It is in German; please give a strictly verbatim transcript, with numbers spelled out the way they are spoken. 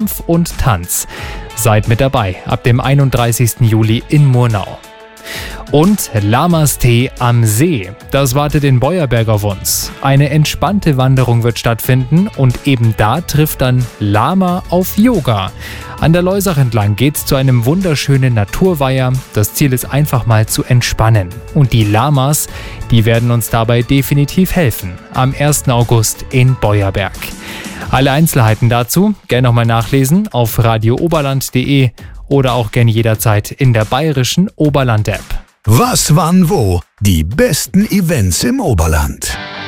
Kampf und Tanz. Seid mit dabei ab dem einunddreißigsten Juli in Murnau. Und Lamastee am See. Das wartet in Beuerberg auf uns. Eine entspannte Wanderung wird stattfinden und eben da trifft dann Lama auf Yoga. An der Loisach entlang geht's zu einem wunderschönen Naturweiher. Das Ziel ist einfach mal zu entspannen. Und die Lamas, die werden uns dabei definitiv helfen. Am ersten August in Beuerberg. Alle Einzelheiten dazu gerne nochmal nachlesen auf radio oberland punkt de oder auch gerne jederzeit in der bayerischen Oberland-App. Was, wann, wo? Die besten Events im Oberland.